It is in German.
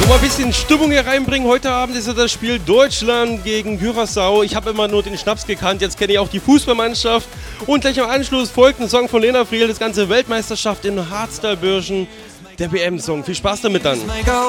Mal ein bisschen Stimmung hier reinbringen. Heute Abend ist ja das Spiel Deutschland gegen Curaçao. Ich habe immer nur den Schnaps gekannt, jetzt kenne ich auch die Fußballmannschaft. Und gleich im Anschluss folgt ein Song von Lena Friel, das ganze Weltmeisterschaft in Hardstyle-Bürschen, der WM-Song. Viel Spaß damit dann.